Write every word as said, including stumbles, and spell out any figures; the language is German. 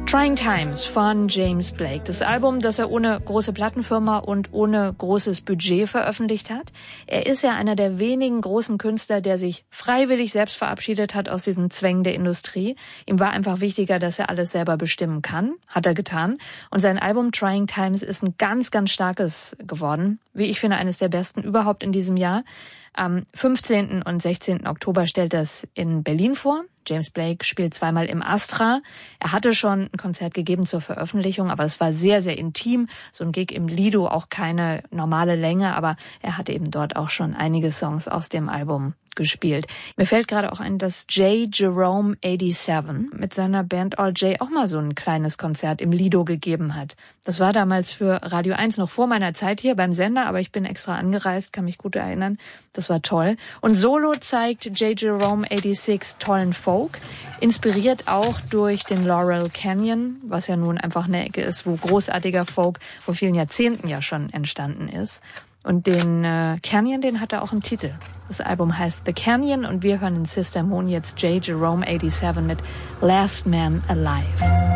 Trying Times von James Blake. Das Album, das er ohne große Plattenfirma und ohne großes Budget veröffentlicht hat. Er ist ja einer der wenigen großen Künstler, der sich freiwillig selbst verabschiedet hat aus diesen Zwängen der Industrie. Ihm war einfach wichtiger, dass er alles selber bestimmen kann. Hat er getan. Und sein Album Trying Times ist ein ganz, ganz starkes geworden. Wie ich finde, eines der besten überhaupt in diesem Jahr. Am fünfzehnten und sechzehnten Oktober stellt er es in Berlin vor. James Blake spielt zweimal im Astra. Er hatte schon ein Konzert gegeben zur Veröffentlichung, aber es war sehr, sehr intim. So ein Gig im Lido, auch keine normale Länge, aber er hatte eben dort auch schon einige Songs aus dem Album gespielt. Mir fällt gerade auch ein, dass J. Jerome siebenundachtzig mit seiner Band All J auch mal so ein kleines Konzert im Lido gegeben hat. Das war damals für Radio eins noch vor meiner Zeit hier beim Sender, aber ich bin extra angereist, kann mich gut erinnern. Das war toll. Und solo zeigt J. Jerome siebenundachtzig tollen Folk, inspiriert auch durch den Laurel Canyon, was ja nun einfach eine Ecke ist, wo großartiger Folk vor vielen Jahrzehnten ja schon entstanden ist. Und den äh, Canyon, den hat er auch im Titel. Das Album heißt The Canyon und wir hören in Sister Moon jetzt J. Jerome siebenundachtzig mit Last Man Alive.